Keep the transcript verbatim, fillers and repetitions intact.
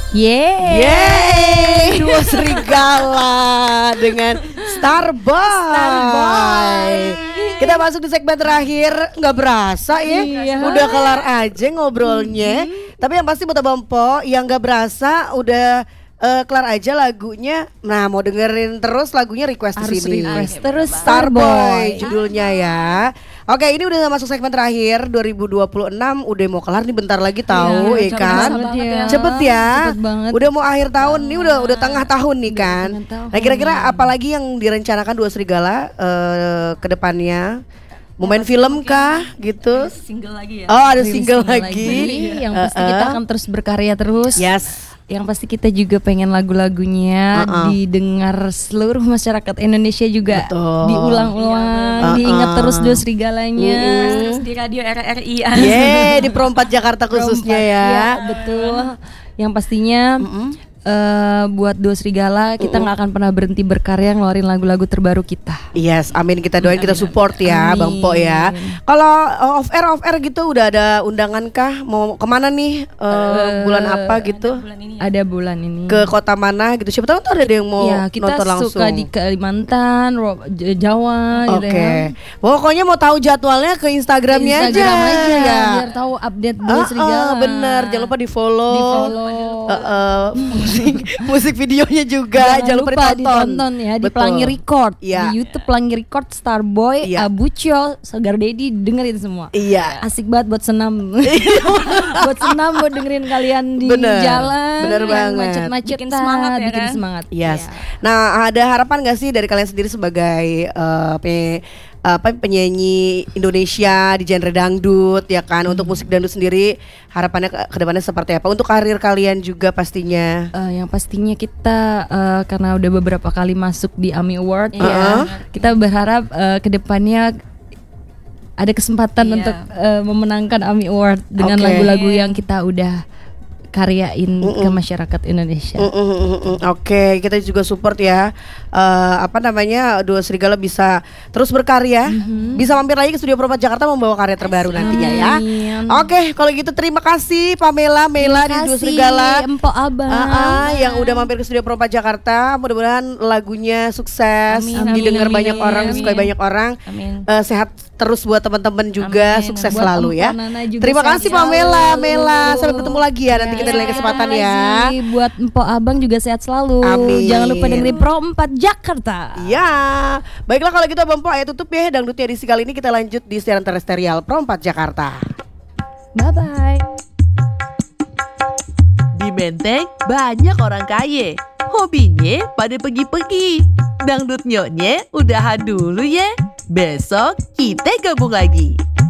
Yeay, Yeay, Duo Serigala dengan Starboy. Starboy. Kita masuk di segmen terakhir, nggak berasa ya, Iya. udah kelar aja ngobrolnya. Tapi yang pasti buat Abang Po, yang nggak berasa udah eh, kelar aja lagunya. Nah, mau dengerin terus lagunya request di Harus sini. request terus Starboy judulnya ya. Oke, ini udah masuk segmen terakhir dua ribu dua puluh enam, udah mau kelar nih bentar lagi tahu Iya, ya cepet kan. banget ya. Cepet ya. Cepet banget. Udah mau akhir tahun nih, udah udah tengah tahun nih kan. tengah tahun. Nah, kira-kira apa lagi yang direncanakan Duo Serigala eh, ke depannya? Mau main film kah gitu? Single lagi ya. Oh, ada Rilis single, single lagi. Yang pasti kita akan terus berkarya terus. Yes. Yang pasti kita juga pengen lagu-lagunya Uh-uh. didengar seluruh masyarakat Indonesia juga. Betul. Diulang-ulang, Uh-uh. diingat terus Duo Serigalanya. Terus di radio R R I. Yeay, di Perempat Jakarta khususnya ya. Iya, betul. Yang pastinya eh, buat Duo Serigala kita nggak akan pernah berhenti berkarya ngeluarin lagu-lagu terbaru kita. Yes, amin, kita doain, kita support ya, Amin. Bang Po ya. Kalau uh, off air off air gitu udah ada undangan kah? Mau kemana nih? Uh, bulan apa gitu? Bulan ini ya. Ada bulan ini. Ke kota mana gitu? Siapa tahu tuh ada yang mau ya, kita nonton langsung. suka di Kalimantan, Ro- J- Jawa Oke, gitu ya. pokoknya mau tahu jadwalnya ke Instagramnya Instagram aja. aja ya, biar tahu update Duo Ah, Serigala. ah, bener, jangan lupa di follow. Di follow. musik, musik videonya juga, jangan, lupa ditonton. ditonton ya di Betul. Pelangi Record, Iya. di YouTube Pelangi Record, Starboy, Iya. Abucio, Segar Dedi, dengerin semua. Iya. Asik banget buat senam. Buat senam, buat dengerin kalian di Bener, jalan. bener yang banget. Macet-macetan, Bikin semangat ya bikin kan? semangat. Yes. Iya. Nah, ada harapan gak sih dari kalian sendiri sebagai eh, pe- apa penyanyi Indonesia di genre dangdut ya kan, untuk musik dangdut sendiri harapannya ke kedepannya seperti apa untuk karir kalian juga pastinya? Eh, yang pastinya kita eh, karena udah beberapa kali masuk di AMI Award Iya. ya, kita berharap eh, kedepannya ada kesempatan Iya. untuk eh, memenangkan AMI Award dengan Oke. lagu-lagu yang kita udah karyain ke masyarakat Indonesia. Mm, mm, mm, mm. Oke, kita juga support ya. Eh, apa namanya, Duo Serigala bisa terus berkarya, bisa mampir lagi ke Studio Perempat Jakarta membawa karya terbaru nantinya ya. Amin. Oke, kalau gitu terima kasih Pamela, Mela di Duo Kasih, Serigala. Empok Abang. Ah, ah, yang udah mampir ke Studio Perempat Jakarta, mudah-mudahan lagunya sukses, Amin, didengar amin, banyak amin, orang, amin. disukai banyak orang. Amin. Eh, sehat terus buat teman-teman juga, Amin. sukses Buat selalu Empok ya. Nana juga Terima sehat kasih selalu. Pamela, Mela, sampai bertemu lagi ya nanti kita di lain kesempatan Ketemu ya. lagi. Buat Empok Abang juga sehat selalu. Amin. Jangan lupa dengerin Pro empat Jakarta. Iya, baiklah kalau gitu Bang Po, ayo tutup ya dangdutnya edisi kali ini, kita lanjut di siaran terestrial Perempat Jakarta. Bye bye. Di Menteng banyak orang kaya, hobinya pada pergi-pergi. Dangdut nyoknya udahan dulu ya, besok kita gabung lagi.